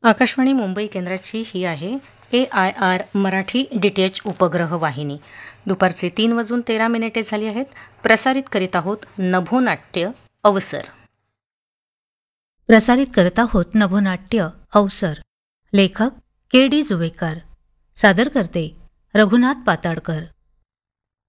आकाशवाणी मुंबई केंद्राची ही आहे AIR Marathi DTH उपग्रह वाहिनी. दुपारचे 3:13 झाली आहेत. प्रसारित करीत आहोत नभोनाट्य अवसर. प्रसारित करत आहोत नभोनाट्य अवसर. लेखक KD जुवेकर. सादर करते रघुनाथ पाताडकर.